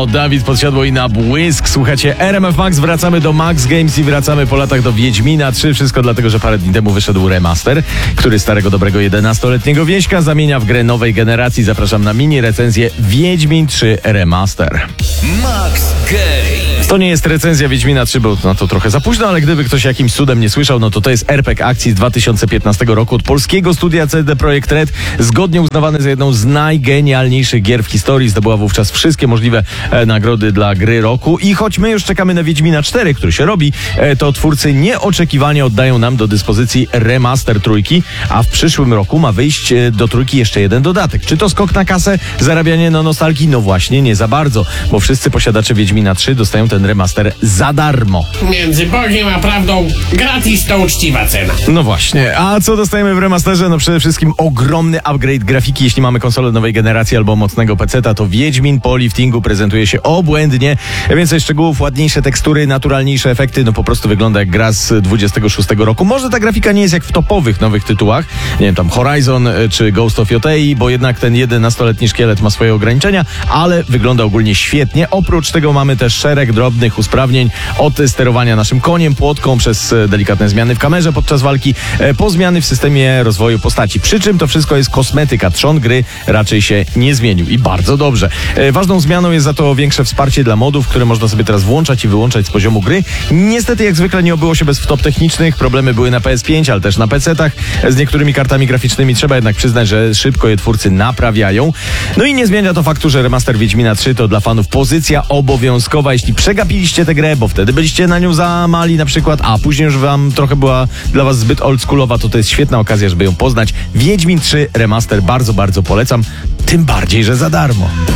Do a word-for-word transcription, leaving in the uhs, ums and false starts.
No, Dawid Podsiadło i Na Błysk. Słuchacie R M F Max, wracamy do Max Games i wracamy po latach do Wiedźmina trzy. Wszystko dlatego, że parę dni temu wyszedł remaster, który starego dobrego jedenastoletniego wieśka zamienia w grę nowej generacji. Zapraszam na mini recenzję Wiedźmin trzy Remaster. Max Games. To nie jest recenzja Wiedźmina trzy, bo na to trochę za późno, ale gdyby ktoś jakimś cudem nie słyszał, no to to jest R P G akcji z dwa tysiące piętnastego roku od polskiego studia C D Projekt Red, zgodnie uznawany za jedną z najgenialniejszych gier w historii. Zdobyła wówczas wszystkie możliwe e, nagrody dla gry roku i choć my już czekamy na Wiedźmina cztery, który się robi, e, to twórcy nieoczekiwanie oddają nam do dyspozycji remaster trójki, a w przyszłym roku ma wyjść e, do trójki jeszcze jeden dodatek. Czy to skok na kasę, zarabianie na nostalgii? No właśnie, nie za bardzo, bo wszyscy posiadacze Wiedźmina trzy dostają ten remaster za darmo. Między Bogiem a prawdą gratis to uczciwa cena. No właśnie, a co dostajemy w remasterze? No przede wszystkim ogromny upgrade grafiki. Jeśli mamy konsolę nowej generacji albo mocnego peceta, to Wiedźmin po liftingu prezentuje się obłędnie. Więcej szczegółów, ładniejsze tekstury, naturalniejsze efekty, no po prostu wygląda jak gra z dwudziestego szóstego roku. Może ta grafika nie jest jak w topowych nowych tytułach, nie wiem, tam Horizon czy Ghost of Yotei, bo jednak ten jedenastoletni szkielet ma swoje ograniczenia, ale wygląda ogólnie świetnie. Oprócz tego mamy też szereg drobnych usprawnień, od sterowania naszym koniem, płotką, przez delikatne zmiany w kamerze podczas walki, po zmiany w systemie rozwoju postaci. Przy czym to wszystko jest kosmetyka. Trzon gry raczej się nie zmienił i bardzo dobrze. Ważną zmianą jest za to większe wsparcie dla modów, które można sobie teraz włączać i wyłączać z poziomu gry. Niestety, jak zwykle, nie obyło się bez wtop technicznych. Problemy były na P S pięć, ale też na pecetach. Z niektórymi kartami graficznymi trzeba jednak przyznać, że szybko je twórcy naprawiają. No i nie zmienia to faktu, że remaster Wiedźmina trzy to dla fanów pozycja obowiązkowa. Jeśli przegapiliście tę grę, bo wtedy byliście na nią za mali na przykład, a później już wam trochę była dla was zbyt oldschoolowa, to to jest świetna okazja, żeby ją poznać. Wiedźmin trzy Remaster bardzo, bardzo polecam. Tym bardziej, że za darmo.